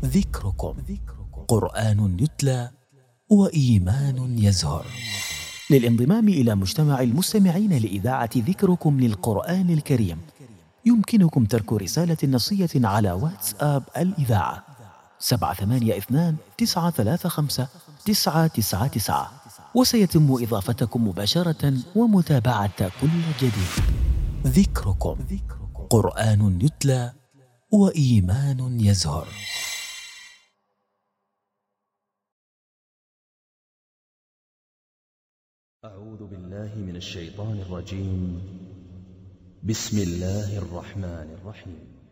ذكركم قرآن يتلى وإيمان يزهر. للانضمام إلى مجتمع المستمعين لإذاعة ذكركم للقرآن الكريم يمكنكم ترك رسالة نصية على واتساب الإذاعة 782-935-999، وسيتم إضافتكم مباشرة ومتابعة كل جديد. ذكركم قرآن يتلى وإيمان يزهر. أعوذ بالله من الشيطان الرجيم. بسم الله الرحمن الرحيم.